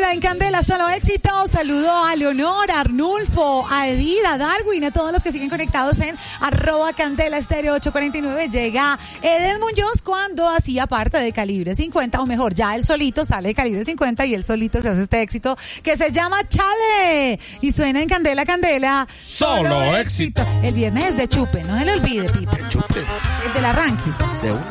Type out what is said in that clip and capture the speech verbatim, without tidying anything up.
Suena en Candela, solo éxito. Saludo a Leonor, a Arnulfo, a Edith, a Darwin, a todos los que siguen conectados en arroba Candela Estéreo ocho cuarenta y nueve. Llega Eden Muñoz cuando hacía parte de Calibre cincuenta, o mejor, ya él solito sale de Calibre cincuenta y él solito se hace este éxito que se llama Chale. Y suena en Candela, Candela, solo, solo éxito. éxito. El viernes es de chupe, no se le olvide, Pipe. El chupe. El del arranquis. De un